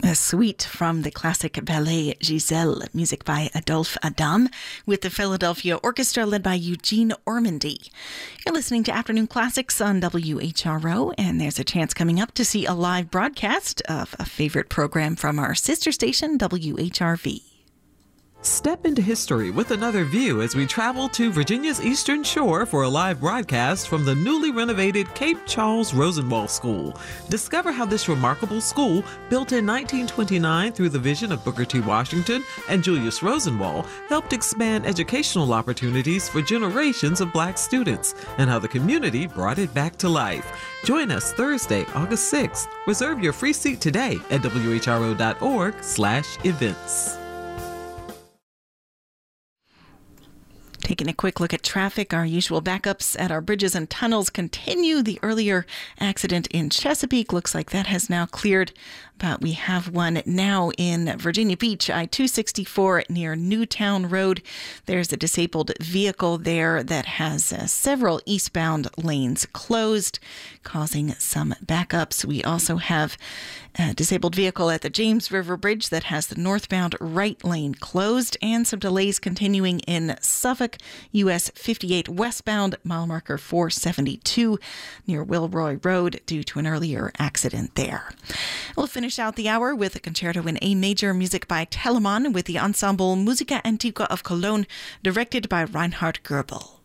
A suite from the classic ballet Giselle, music by Adolphe Adam, with the Philadelphia Orchestra led by Eugene Ormandy. You're listening to Afternoon Classics on WHRO, and there's a chance coming up to see a live broadcast of a favorite program from our sister station, WHRV. Step into history with another view as we travel to Virginia's Eastern Shore for a live broadcast from the newly renovated Cape Charles Rosenwald School. Discover how this remarkable school, built in 1929 through the vision of Booker T. Washington and Julius Rosenwald, helped expand educational opportunities for generations of Black students, and how the community brought it back to life. Join us Thursday, August 6th. Reserve your free seat today at whro.org/events. Taking a quick look at traffic, our usual backups at our bridges and tunnels continue. The earlier accident in Chesapeake looks like that has now cleared, but we have one now in Virginia Beach, I-264 near Newtown Road. There's a disabled vehicle there that has several eastbound lanes closed, causing some backups. We also have a disabled vehicle at the James River Bridge that has the northbound right lane closed, and some delays continuing in Suffolk, US 58 westbound, mile marker 472 near Wilroy Road due to an earlier accident there. We'll finish out the hour with a concerto in A major, music by Telemann with the ensemble Musica Antiqua of Cologne, directed by Reinhard Goebel.